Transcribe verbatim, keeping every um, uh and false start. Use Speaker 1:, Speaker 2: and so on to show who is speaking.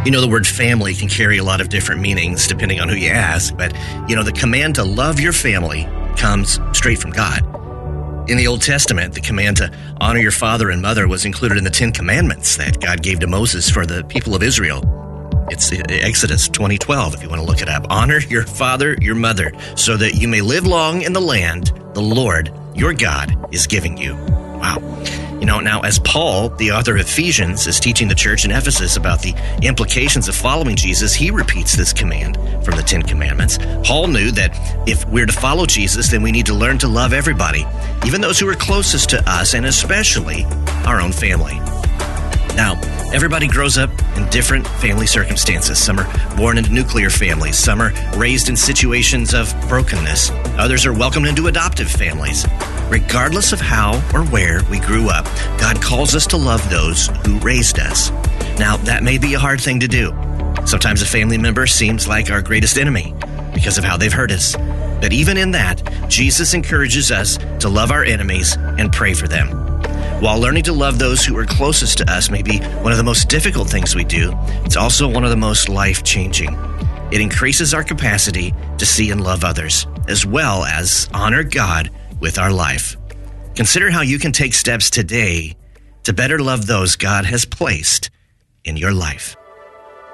Speaker 1: You know, the word family can carry a lot of different meanings depending on who you ask, but, you know, the command to love your family comes straight from God. In the Old Testament, the command to honor your father and mother was included in the Ten Commandments that God gave to Moses for the people of Israel. It's Exodus twenty twelve, if you want to look it up. Honor your father, your mother, so that you may live long in the land the Lord, your God, is giving you. Wow. You know, now as Paul, the author of Ephesians, is teaching the church in Ephesus about the implications of following Jesus, he repeats this command from the Ten Commandments. Paul knew that if we're to follow Jesus, then we need to learn to love everybody, even those who are closest to us, and especially our own family. Now, everybody grows up in different family circumstances. Some are born into nuclear families. Some are raised in situations of brokenness. Others are welcomed into adoptive families. Regardless of how or where we grew up, God calls us to love those who raised us. Now, that may be a hard thing to do. Sometimes a family member seems like our greatest enemy because of how they've hurt us. But even in that, Jesus encourages us to love our enemies and pray for them. While learning to love those who are closest to us may be one of the most difficult things we do, it's also one of the most life-changing. It increases our capacity to see and love others, as well as honor God with our life. Consider how you can take steps today to better love those God has placed in your life.